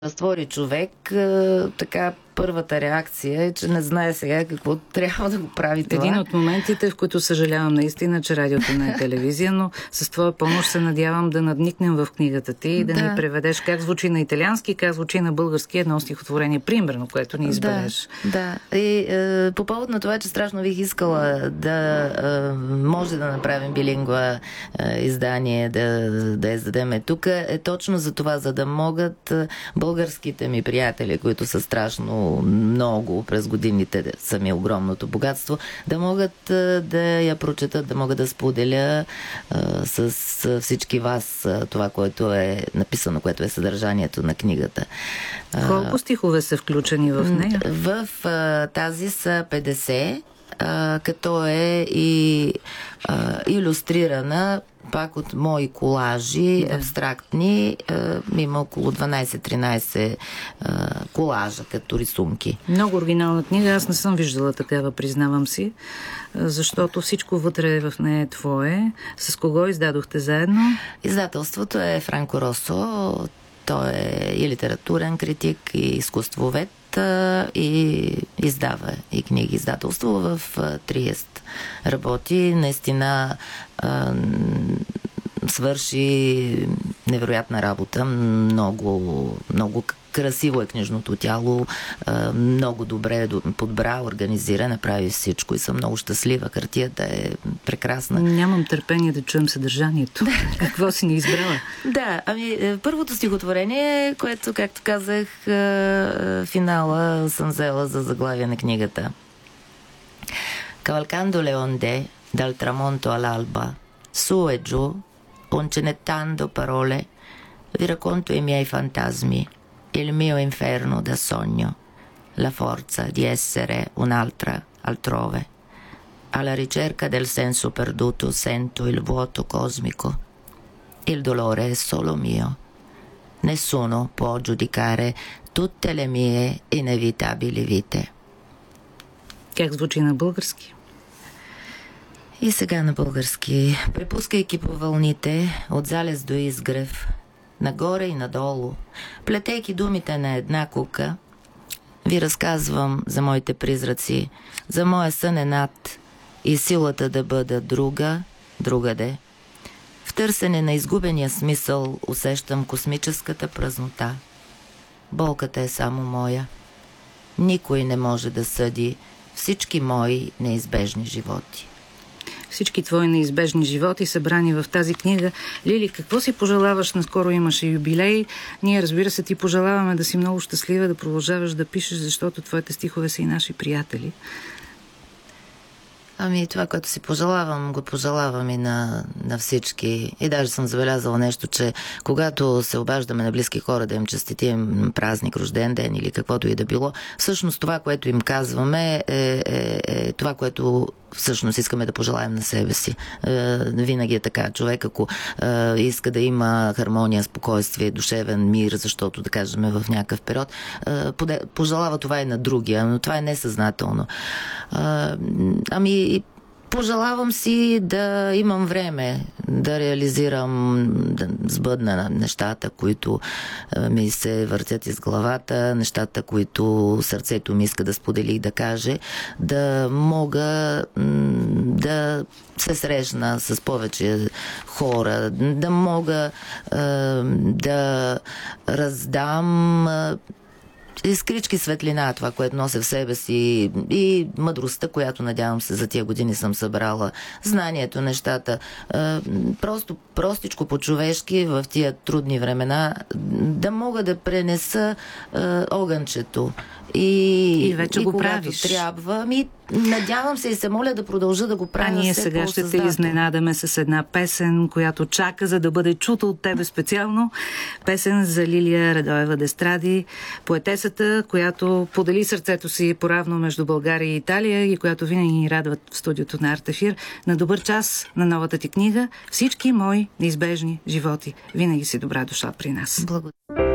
разтвори човек, така първата реакция е, че не знае сега какво трябва да го прави това. Един от моментите, в които съжалявам наистина, че радиото не е телевизия, но с твоя помощ се надявам да надникнем в книгата ти и да ни преведеш как звучи на италиански, как звучи на български едно стихотворение, примерно, което ни избереш. Да. И по повод на това, че страшно бих искала да може да направим билингва издание, да издадеме тук, е точно за това, за да могат българските ми приятели, които са страшно много през годините, са ми огромното богатство, да могат да я прочетат, да могат да споделя с всички вас това, което е написано, което е съдържанието на книгата. Колко стихове са включени в нея? В тази са 50, като е и илюстрирана пак от мои колажи, абстрактни. Има около 12-13 колажа като рисунки. Много оригинална книга. Аз не съм виждала такава, признавам си, защото всичко вътре в нея е твое. С кого издадохте заедно? Издателството е Франко Росо. Той е и литературен критик, и изкуствовед, и издава и книги. Издателство в Триест работи. Наистина свърши невероятна работа. Много красиво е книжното тяло, много добре подбра, организира, направи всичко и съм много щастлива. Хартията е прекрасна. Нямам търпение да чуем съдържанието. Какво си ни избрала? Да, първото стихотворение, което, както казах, финала съм взела за заглавие на книгата. Cavalcando le onde dal tramonto all'alba, su e giù, concenettando parole, vi racconto i miei fantasmi, il mio inferno da sogno, la forza di essere un'altra altrove. Alla ricerca del senso perduto sento il vuoto cosmico. Il dolore è solo mio. Nessuno può giudicare tutte le mie inevitabili vite. Как звучи на български? И сега на български. Препускайки по вълните от залез до изгрев, нагоре и надолу, плетейки думите на една кука, ви разказвам за моите призраци, за моя съненад и силата да бъда другаде. В търсене на изгубения смисъл усещам космическата празнота. Болката е само моя. Никой не може да съди всички мои неизбежни животи. Всички твои неизбежни животи събрани в тази книга. Лили, какво си пожелаваш? Наскоро имаше юбилей. Ние, разбира се, ти пожелаваме да си много щастлива, да продължаваш да пишеш, защото твоите стихове са и наши приятели. Това, което си пожелавам, го пожелавам и на всички. И даже съм забелязала нещо, че когато се обаждаме на близки хора да им честитим празник, рожден ден или каквото и да било, всъщност това, което им казваме е това, което всъщност искаме да пожелаем на себе си. Винаги е така. Човек, ако иска да има хармония, спокойствие, душевен мир, защото, да кажем, в някакъв период, пожелава това и на другия, но това е несъзнателно. Пожелавам си да имам време да реализирам, да сбъдна нещата, които ми се въртят из главата, нещата, които сърцето ми иска да сподели и да каже, да мога да се срещна с повече хора, да мога да раздам искрички светлина, това, което нося в себе си, и мъдростта, която, надявам се, за тия години съм събрала, знанието, нещата, простичко по-човешки в тия трудни времена, да мога да пренеса огънчето. И вече го правиш. Трябва. Надявам се и се моля да продължа да го правя. Ние сега ще те изненадаме с една песен, която чака, за да бъде чута от тебе специално. Песен за Лилия Радоева Дестради, поетесата, която подели сърцето си поравно между България и Италия и която винаги ни радва в студиото на Артефир. На добър час на новата ти книга "Всички мои неизбежни животи". Винаги си добра дошла при нас. Благодаря.